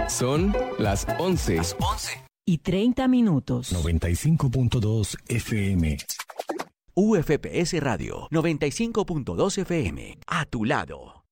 Son las 11. Y 30 minutos. 95.2 FM. UFPS Radio 95.2 FM. A tu lado.